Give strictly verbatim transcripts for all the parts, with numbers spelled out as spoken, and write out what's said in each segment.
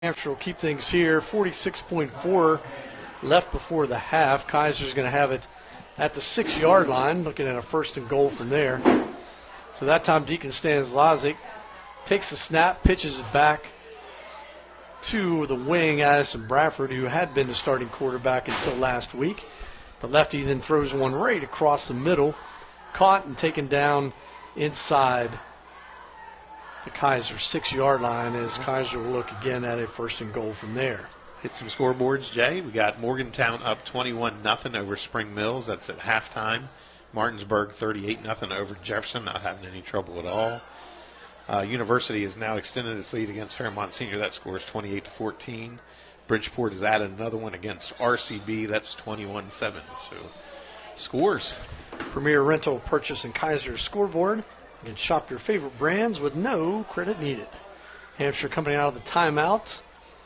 Hampshire will keep things here. forty-six point four left before the half. Kaiser's going to have it at the six-yard line, looking at a first and goal from there. So that time Deacon Stanislazic takes the snap, pitches it back to the wing, Addison Bradford, who had been the starting quarterback until last week. The lefty then throws one right across the middle, caught and taken down inside the Kaiser six-yard line, as Kaiser will look again at a first and goal from there. Hit some scoreboards, Jay. We got Morgantown up twenty-one nothing over Spring Mills. That's at halftime. Martinsburg thirty-eight nothing over Jefferson, not having any trouble at all. Uh, University has now extended its lead against Fairmont Senior. That score is twenty-eight to fourteen. Bridgeport has added another one against R C B. That's twenty-one seven. So, scores. Premier Rental Purchase and Kaiser scoreboard. You can shop your favorite brands with no credit needed. Hampshire coming out of the timeout.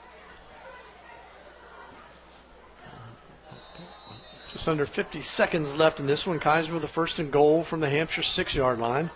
Just under fifty seconds left in this one. Kaiser with a first and goal from the Hampshire six-yard line.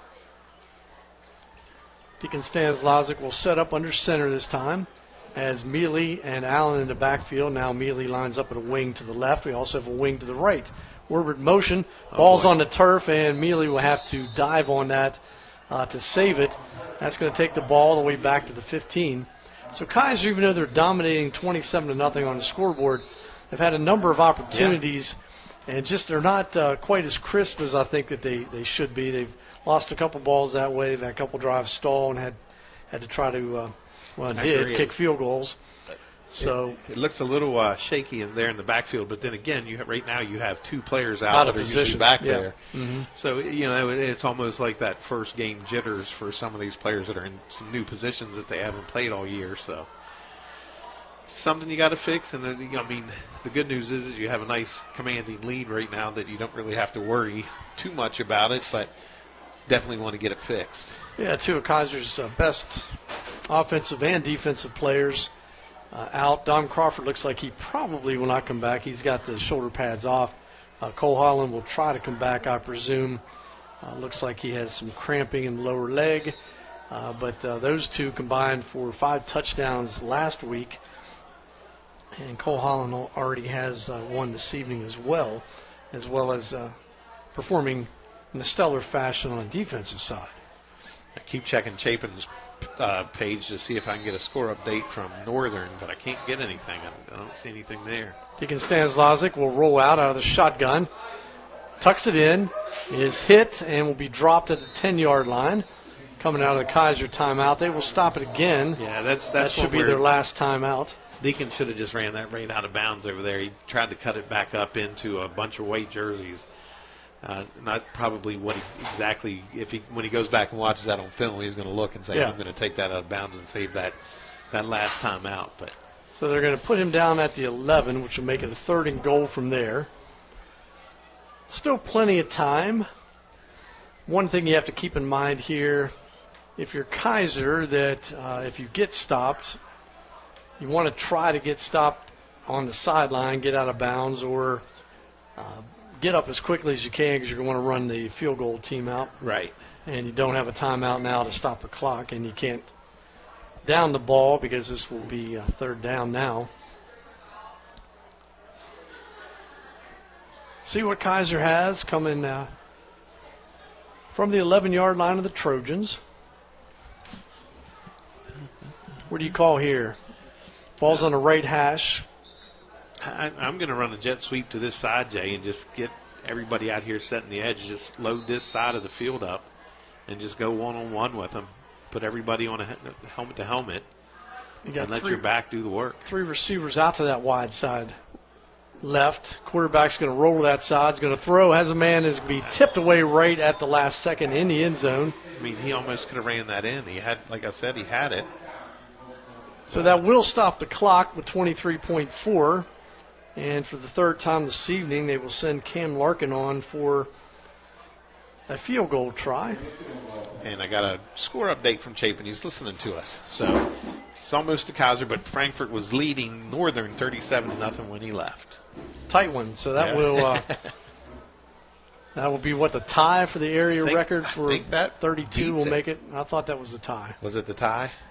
Deacon Stanislazic will set up under center this time as Mealy and Allen in the backfield. Now Mealy lines up at a wing to the left. We also have a wing to the right. Warbird motion. Ball's oh on the turf, and Mealy will have to dive on that uh, to save it. That's going to take the ball all the way back to the fifteen. So Kaiser, even though they're dominating twenty-seven to nothing on the scoreboard, have had a number of opportunities, yeah. and just they're not uh, quite as crisp as I think that they, they should be. They've lost a couple balls that way. They've had a couple drives stall and had had to try to, uh, well, did kick field goals. So it, it looks a little uh, shaky in there in the backfield, but then again, you have, right now you have two players out, out of that are position back yeah. there. Mm-hmm. So you know it's almost like that first game jitters for some of these players that are in some new positions that they haven't played all year. So something you got to fix. And uh, you know, I mean, the good news is, is you have a nice commanding lead right now that you don't really have to worry too much about it, but definitely want to get it fixed. Yeah, two of Kaiser's uh, best offensive and defensive players Uh, out. Dom Crawford looks like he probably will not come back. He's got the shoulder pads off. Uh, Cole Holland will try to come back, I presume. Uh, looks like he has some cramping in the lower leg. Uh, but uh, those two combined for five touchdowns last week. And Cole Holland already has uh, one this evening as well, as well as uh, performing in a stellar fashion on the defensive side. I keep checking Chapin's Uh, page to see if I can get a score update from Northern, but I can't get anything. I don't see anything there. Deacon Stanislazic will roll out out of the shotgun, tucks it in, is hit, and will be dropped at the ten-yard line. Coming out of the Kaiser timeout, they will stop it again. Yeah, that's that's that should be their last timeout. Deacon should have just ran that right out of bounds over there. He tried to cut it back up into a bunch of white jerseys. Uh, not probably what he exactly, if he when he goes back and watches that on film, he's going to look and say, yeah. I'm going to take that out of bounds and save that that last time out. But so they're going to put him down at the eleven, which will make it a third and goal from there. Still plenty of time. One thing you have to keep in mind here, if you're Kaiser, that uh, if you get stopped, you want to try to get stopped on the sideline, get out of bounds, or uh, get up as quickly as you can because you're going to want to run the field goal team out. Right. And you don't have a timeout now to stop the clock, and you can't down the ball because this will be a third down now. See what Kaiser has coming uh, from the eleven-yard line of the Trojans. What do you call here? Ball's on the right hash. I, I'm going to run a jet sweep to this side, Jay, and just get everybody out here setting the edge. Just load this side of the field up and just go one-on-one with them. Put everybody on a helmet to helmet you got and let three, your back do the work. Three receivers out to that wide side left. Quarterback's going to roll to that side. He's going to throw. Has a man is going to be tipped away right at the last second in the end zone. I mean, he almost could have ran that in. He had, like I said, he had it. So that will stop the clock with twenty-three point four. And for the third time this evening, they will send Cam Larkin on for a field goal try. And I got a score update from Chapin. He's listening to us. So he's almost to Kaiser, but Frankfort was leading Northern thirty-seven to nothing when he left. Tight one. So that yeah. will uh, that will be what, the tie for the area think, record for that thirty-two will it. make it. I thought that was the tie. Was it the tie?